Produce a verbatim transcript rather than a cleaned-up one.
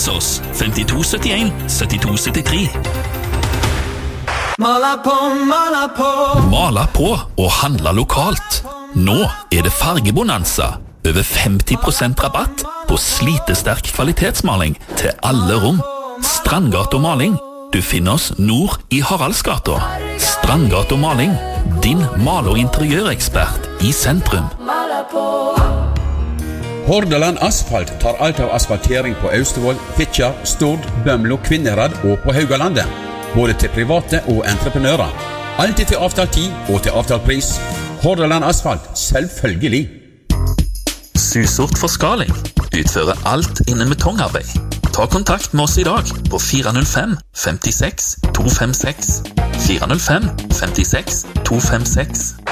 hos oss femtito syttien syttito syttitre. Mala på, mala på. Mala på og handla lokalt. Nå er det fargebonanza. Over femti prosent rabatt på slitesterk kvalitetsmaling til alle rom. Strandgata Maling. Du finner oss nord i Haraldsgata. Strandgata Maling. Din mal- og interiørekspert i sentrum. Hordaland Asfalt tar alt av asfaltering på Austevoll, Fitjar, Stord, Bømlo, Kvinnherad og på Haugalandet. Både til private og entreprenører. Alltid til avtalt tid og til avtalt pris. Hordaland Asfalt, selvfølgelig. Susort Forskaling utfører alt innen betongarbeid. Ta kontakt med oss i dag på fire null fem fem seks to fem seks. fire null fem fem seks to fem seks.